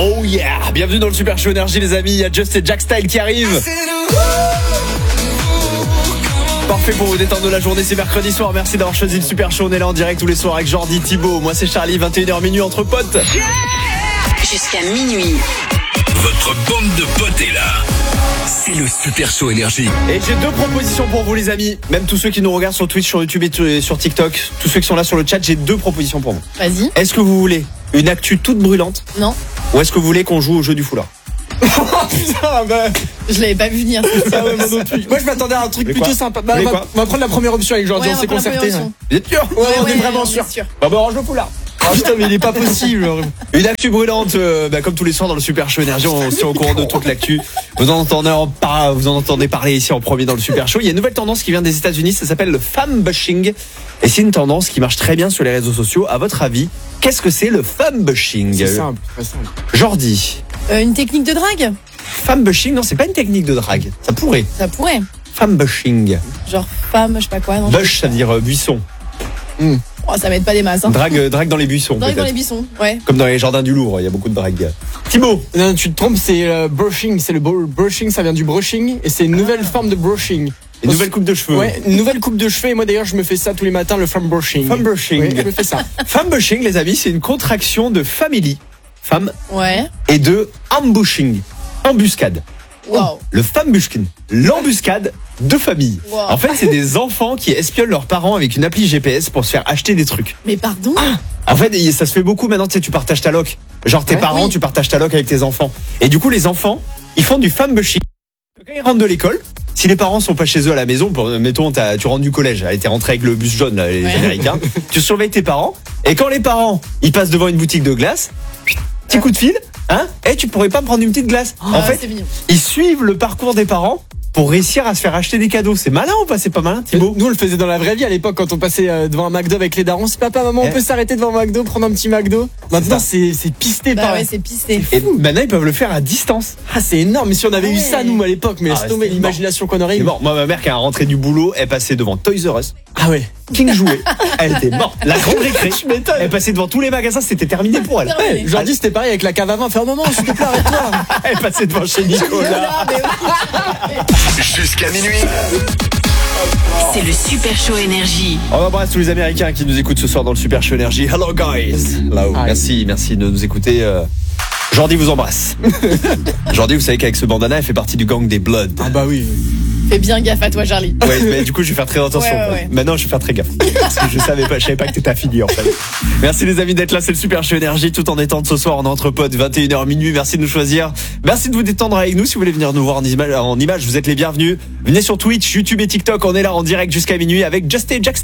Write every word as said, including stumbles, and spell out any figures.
Oh yeah, bienvenue dans le Super Show Énergie les amis, il y a Just et Jack Style qui arrivent. Parfait pour vous détendre de la journée, c'est mercredi soir, merci d'avoir choisi le Super Show, on est là en direct tous les soirs avec Jordi, Thibaut, moi c'est Charlie, vingt et une heures minuit entre potes. Jusqu'à minuit. Votre bande de potes est là. C'est le Super Show Énergie. Et j'ai deux propositions pour vous les amis, même tous ceux qui nous regardent sur Twitch, sur YouTube et sur TikTok, tous ceux qui sont là sur le chat, j'ai deux propositions pour vous. Vas-y. Est-ce que vous voulez une actu toute brûlante? Non. Ou est-ce que vous voulez qu'on joue au jeu du foulard? Oh putain, bah. Je l'avais pas vu venir. Ah ouais, moi non plus. Moi je m'attendais à un truc plutôt sympa. Bah, on, va, on va prendre la première option avec Jordi, Ouais, on on s'est va prendre la concerté. première Ouais. Vous êtes sûr? Ouais, on ouais, est vraiment on sûr. est sûr. Bah bah range le foulard. Oh putain, mais il est pas possible. Une actu brûlante, euh, bah, comme tous les soirs dans le Super Show Énergie, on est au courant de toute l'actu. Vous en entendez en par, vous en entendez parler ici en premier dans le Super Show. Il y a une nouvelle tendance qui vient des États-Unis, ça s'appelle le femme bashing, et c'est une tendance qui marche très bien sur les réseaux sociaux. À votre avis, qu'est-ce que c'est le femme bashing? C'est simple, très simple. Jordi. Euh, une technique de drague? Femme bashing, non, c'est pas une technique de drague. Ça pourrait. Ça pourrait. Femme bashing. Genre femme, je sais pas quoi. Non, Bush, ça veut dire euh, buisson. Oh, ça m'aide pas des masses. Hein. Drague, euh, drague dans les buissons. Drague dans peut-être. les buissons, ouais. Comme dans les jardins du Louvre, il y a beaucoup de drague. Thibaut. Non, tu te trompes, c'est euh, brushing. C'est le br- brushing, ça vient du brushing et c'est une nouvelle forme de brushing. Une nouvelle coupe de cheveux. Ouais, une nouvelle coupe de cheveux. Et moi d'ailleurs, je me fais ça tous les matins, le femme brushing. Femme brushing. Oui, je me fais ça. Femme bushing, les amis, c'est une contraction de family, femme, Ouais. et de ambushing, embuscade. Wow. Le femme bushing, l'embuscade de famille. Wow. En fait, c'est des enfants qui espionnent leurs parents avec une appli G P S pour se faire acheter des trucs. Mais pardon? En fait, ça se fait beaucoup maintenant, tu sais, tu partages ta loc. Genre tes Ouais. parents, Oui. tu partages ta loc avec tes enfants. Et du coup, les enfants, ils font du femme bushing. Quand ils rentrent de l'école, si les parents sont pas chez eux à la maison, pour, mettons, t'as- tu rentres du collège, t'es rentré avec le bus jaune, là, les Ouais. Américains, tu surveilles tes parents, et quand les parents, ils passent devant une boutique de glace, petit coup de fil, hein, et tu pourrais pas me prendre une petite glace. en Ah, fait, c'est mignon. ils suivent le parcours des parents pour réussir à se faire acheter des cadeaux. C'est malin ou pas? C'est pas malin, Thibaut? Nous on le faisait dans la vraie vie à l'époque quand on passait euh, devant un McDo avec les darons. C'est papa, maman, Eh. on peut s'arrêter devant un McDo, prendre un petit McDo. Maintenant ça. c'est c'est pisté Bah par. ouais, c'est pisté. Et maintenant, ils peuvent le faire à distance. Ah c'est énorme. Mais si on avait Ah eu ouais. ça nous à l'époque, mais Ah laisse ouais, tomber c'était l'imagination qu'on aurait C'est eu. mort. Moi, ma mère, qui est rentrée du boulot, elle passait devant Toys R Us, Ah ouais. King jouait. Elle était morte. La grande récré. Elle passait devant tous les magasins, c'était terminé pour elle. Terminé. Ouais, Jordi c'était pareil avec la cave à vin. Fais un moment, s'il te plaît, arrête-toi. Elle passait devant chez Nicolas. Ah, mais oui. Jusqu'à minuit. C'est le Super Show Énergie. On embrasse tous les Américains qui nous écoutent ce soir dans le Super Show Énergie. Hello guys. Là-haut. Hi. Merci, merci de nous écouter. Euh... Jordi vous embrasse. Jordi, vous savez qu'avec ce bandana, elle fait partie du gang des Bloods. Ah bah oui. Fais bien gaffe à toi, Charlie. Ouais, mais du coup, je vais faire très attention. Ouais, ouais, ouais. Maintenant, je vais faire très gaffe. Parce que je savais pas, je savais pas que t'étais affilié, en fait. Merci les amis d'être là, c'est le Super Show Énergie, tout en détente ce soir, en entre potes, vingt et une heures minuit. Merci de nous choisir. Merci de vous détendre avec nous. Si vous voulez venir nous voir en image, en image, vous êtes les bienvenus. Venez sur Twitch, YouTube et TikTok. On est là en direct jusqu'à minuit avec Just et Jack.